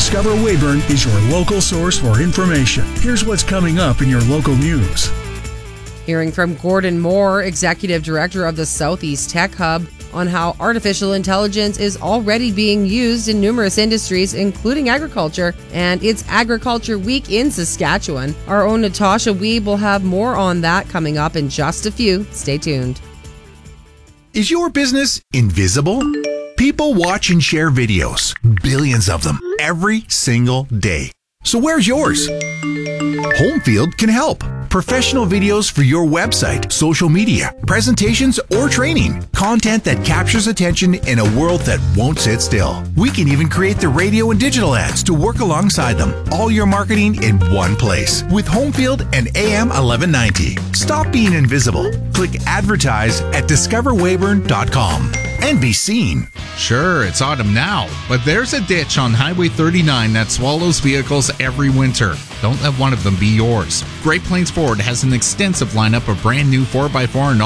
Discover Weyburn is your local source for information. Here's what's coming up in your local news. Hearing from Gordon Moore, Executive Director of the Southeast Tech Hub, on how artificial intelligence is already being used in numerous industries, including agriculture, and it's Agriculture Week in Saskatchewan. Our own Natasha Wiebe will have more on that coming up in just a few. Stay tuned. Is your business invisible? People watch and share videos, billions of them, every single day. So where's yours? Homefield can help. Professional videos for your website, social media, presentations, or training. Content that captures attention in a world that won't sit still. We can even create the radio and digital ads to work alongside them. All your marketing in one place with Homefield and AM 1190. Stop being invisible. Click advertise at discoverweyburn.com and be seen. Sure, it's autumn now, but there's a ditch on Highway 39 that swallows vehicles every winter. Don't let one of them be yours. Great Plains Ford has an extensive lineup of brand new 4x4 and